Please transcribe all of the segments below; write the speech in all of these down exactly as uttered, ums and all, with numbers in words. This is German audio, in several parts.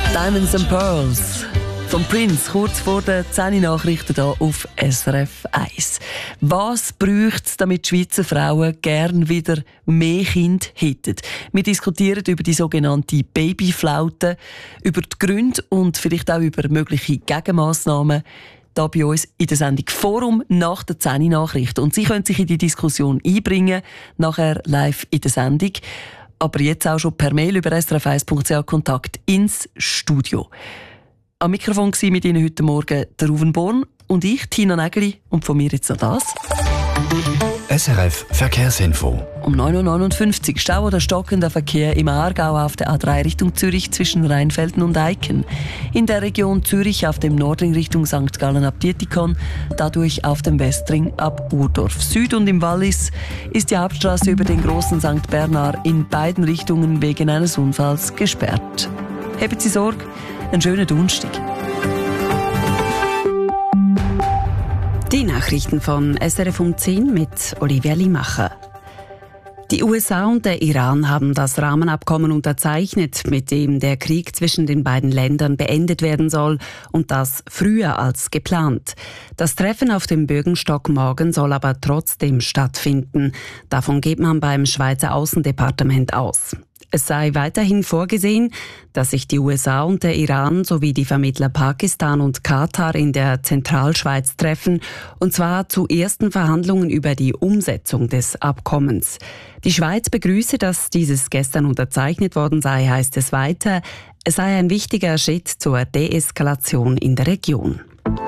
Diamonds and Pearls vom Prince, kurz vor den zehn Nachrichten hier auf S R F eins. Was braucht es, damit die Schweizer Frauen gern wieder mehr Kinder hätten? Wir diskutieren über die sogenannte Babyflaute, über die Gründe und vielleicht auch über mögliche Gegenmassnahmen hier bei uns in der Sendung Forum nach der zehn Nachrichten. Und Sie können sich in die Diskussion einbringen, nachher live in der Sendung. Aber jetzt auch schon per Mail über s r f eins punkt c h Kontakt ins Studio. Am Mikrofon war mit Ihnen heute Morgen der Ruven Born und ich, Tina Nägeli. Und von mir jetzt noch das. S R F Verkehrsinfo. Um neun Uhr neunundfünfzig Stau oder stockender Verkehr im Aargau auf der A drei Richtung Zürich zwischen Rheinfelden und Eiken. In der Region Zürich auf dem Nordring Richtung Sankt Gallen ab Dietikon, dadurch auf dem Westring ab Urdorf Süd. Und im Wallis ist die Hauptstraße über den großen Sankt Bernhard in beiden Richtungen wegen eines Unfalls gesperrt. Haben Sie Sorge, einen schönen Donnerstag. Die Nachrichten von S R F um zehn mit Olivia Limacher. Die U S A und der Iran haben das Rahmenabkommen unterzeichnet, mit dem der Krieg zwischen den beiden Ländern beendet werden soll und das früher als geplant. Das Treffen auf dem Bürgenstock morgen soll aber trotzdem stattfinden. Davon geht man beim Schweizer Außendepartement aus. Es sei weiterhin vorgesehen, dass sich die U S A und der Iran sowie die Vermittler Pakistan und Katar in der Zentralschweiz treffen, und zwar zu ersten Verhandlungen über die Umsetzung des Abkommens. Die Schweiz begrüße, dass dieses gestern unterzeichnet worden sei, heißt es weiter. Es sei ein wichtiger Schritt zur Deeskalation in der Region.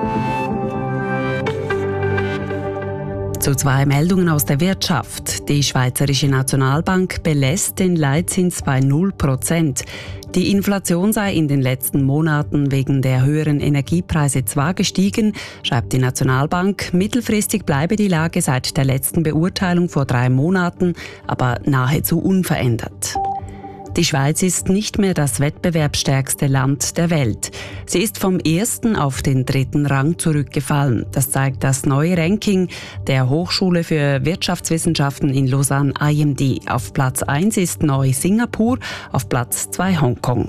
Zu zwei Meldungen aus der Wirtschaft. Die Schweizerische Nationalbank belässt den Leitzins bei null Prozent. Die Inflation sei in den letzten Monaten wegen der höheren Energiepreise zwar gestiegen, schreibt die Nationalbank, mittelfristig bleibe die Lage seit der letzten Beurteilung vor drei Monaten aber nahezu unverändert. Die Schweiz ist nicht mehr das wettbewerbsstärkste Land der Welt. Sie ist vom ersten auf den dritten Rang zurückgefallen. Das zeigt das neue Ranking der Hochschule für Wirtschaftswissenschaften in Lausanne I M D. Auf Platz eins ist neu Singapur, auf Platz zwei Hongkong.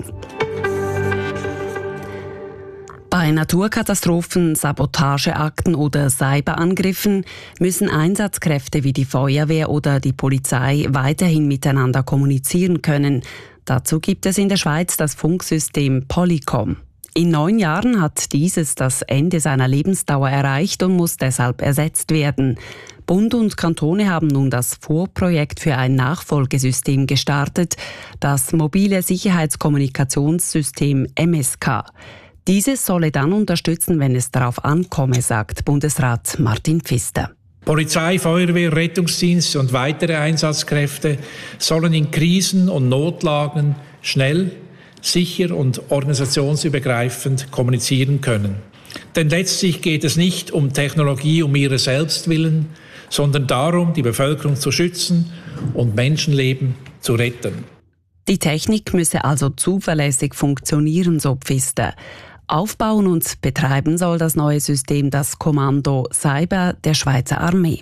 Bei Naturkatastrophen, Sabotageakten oder Cyberangriffen müssen Einsatzkräfte wie die Feuerwehr oder die Polizei weiterhin miteinander kommunizieren können. Dazu gibt es in der Schweiz das Funksystem Polycom. In neun Jahren hat dieses das Ende seiner Lebensdauer erreicht und muss deshalb ersetzt werden. Bund und Kantone haben nun das Vorprojekt für ein Nachfolgesystem gestartet, das mobile Sicherheitskommunikationssystem M S K. Dieses solle dann unterstützen, wenn es darauf ankomme, sagt Bundesrat Martin Pfister. Polizei, Feuerwehr, Rettungsdienst und weitere Einsatzkräfte sollen in Krisen und Notlagen schnell, sicher und organisationsübergreifend kommunizieren können. Denn letztlich geht es nicht um Technologie um ihrer selbst willen, sondern darum, die Bevölkerung zu schützen und Menschenleben zu retten. Die Technik müsse also zuverlässig funktionieren, so Pfister. Aufbauen und betreiben soll das neue System das Kommando Cyber der Schweizer Armee.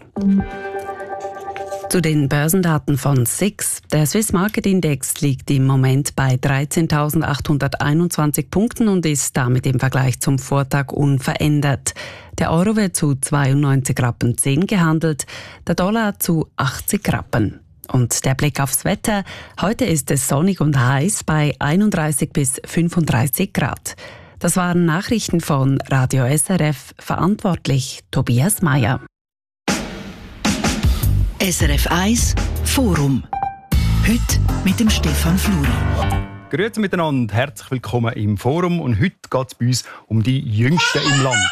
Zu den Börsendaten von S I X. Der Swiss Market Index liegt im Moment bei dreizehntausendachthunderteinundzwanzig Punkten und ist damit im Vergleich zum Vortag unverändert. Der Euro wird zu zweiundneunzig Rappen zehn gehandelt, der Dollar zu achtzig Rappen. Und der Blick aufs Wetter. Heute ist es sonnig und heiß bei einunddreißig bis fünfunddreißig Grad. Das waren Nachrichten von Radio S R F, verantwortlich Tobias Meyer. S R F eins Forum. Heute mit dem Stefan Fluri. Grüezi miteinander, herzlich willkommen im Forum. Und heute geht es bei uns um die Jüngsten im Land.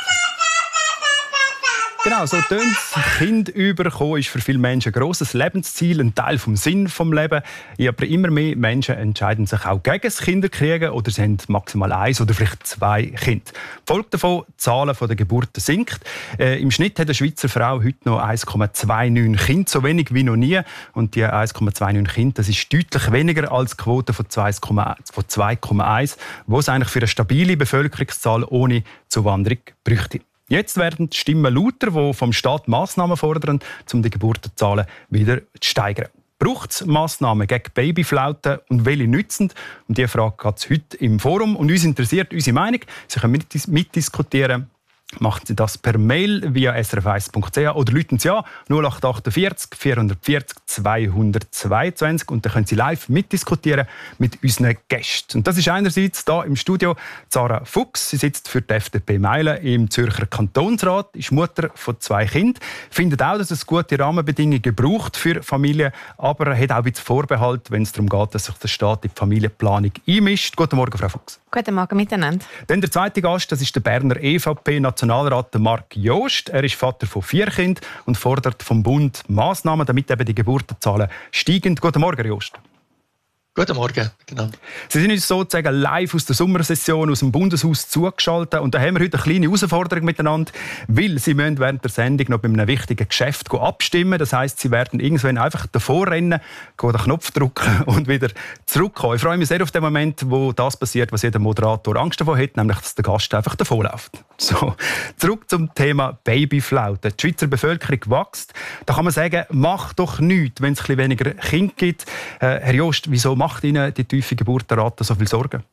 Genau, so tönt es. Kind überkommen ist für viele Menschen ein grosses Lebensziel, ein Teil vom Sinn des Lebens. Aber immer mehr Menschen entscheiden sich auch gegen das Kinderkriegen oder sie haben maximal eins oder vielleicht zwei Kinder. Die Folge davon, die Zahlen der Geburten sinkt. Äh, Im Schnitt hat eine Schweizer Frau heute noch eins Komma neunundzwanzig Kinder, so wenig wie noch nie. Und die eins Komma neunundzwanzig Kinder, das ist deutlich weniger als die Quote von zwei Komma eins, wo es eigentlich für eine stabile Bevölkerungszahl ohne Zuwanderung bräuchte. Jetzt werden die Stimmen lauter, die vom Staat Massnahmen fordern, um die Geburtenzahlen wieder zu steigern. Braucht es Massnahmen gegen Babyflauten und welche nützen? Um diese Frage geht es heute im Forum. Und uns interessiert unsere Meinung. Sie können mit, mitdiskutieren. Machen Sie das per Mail via s r f eins punkt c h oder rufen Sie an null acht achtundvierzig vierhundertvierzig zweihundertzweiundzwanzig und dann können Sie live mitdiskutieren mit unseren Gästen. Und das ist einerseits hier im Studio Zara Fuchs. Sie sitzt für die F D P Meilen im Zürcher Kantonsrat, ist Mutter von zwei Kindern, findet auch, dass es gute Rahmenbedingungen braucht für Familien, aber hat auch ein bisschen Vorbehalt, wenn es darum geht, dass sich der Staat in die Familienplanung einmischt. Guten Morgen, Frau Fuchs. Guten Morgen miteinander. Dann der zweite Gast, das ist der Berner E V P-Nationalrat Marc Jost. Er ist Vater von vier Kindern und fordert vom Bund Massnahmen, damit eben die Geburtenzahlen steigen. Guten Morgen, Jost. Guten Morgen, genau. Sie sind uns sozusagen live aus der Sommersession aus dem Bundeshaus zugeschaltet. Und da haben wir heute eine kleine Herausforderung miteinander, weil Sie müssen während der Sendung noch bei einem wichtigen Geschäft abstimmen. Das heisst, Sie werden irgendwann einfach davor rennen, den Knopf drücken und wieder zurückkommen. Ich freue mich sehr auf den Moment, wo das passiert, was jeder Moderator Angst davor hat, nämlich, dass der Gast einfach davonläuft. So, zurück zum Thema Babyflauten. Die Schweizer Bevölkerung wächst. Da kann man sagen, macht doch nichts, wenn es ein bisschen weniger Kinder gibt. Äh, Herr Jost, wieso macht Ihnen die tiefe Geburtenrate so viel Sorgen?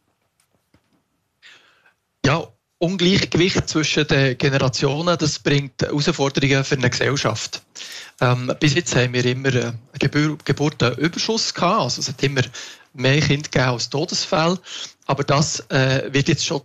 Ja, Ungleichgewicht zwischen den Generationen, das bringt Herausforderungen für eine Gesellschaft. Ähm, bis jetzt haben wir immer einen Gebur- Geburtenüberschuss gehabt, also es hat immer mehr Kinder gegeben als Todesfälle. Aber das äh, wird jetzt schon